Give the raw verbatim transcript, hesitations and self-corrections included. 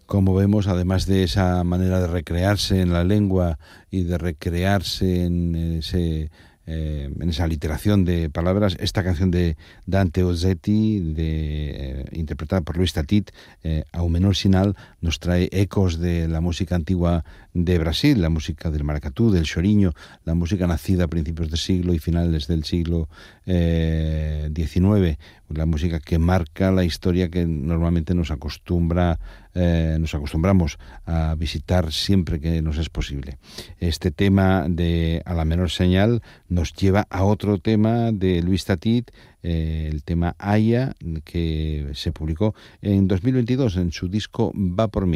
Como vemos, además de esa manera de recrearse en la lengua y de recrearse en ese eh, en esa literación de palabras, esta canción de Dante Ozzetti, de, eh, interpretada por Luis Tatit, eh, Ao menor sinal, nos trae ecos de la música antigua de Brasil, la música del maracatú, del choriño, la música nacida a principios del siglo y finales del siglo eh, diecinueve, la música que marca la historia que normalmente nos acostumbra eh, nos acostumbramos a visitar siempre que nos es posible. Este tema de A la menor señal nos lleva a otro tema de Luis Tatit, eh, el tema Aya, que se publicó en dos mil veintidós en su disco Va por mí.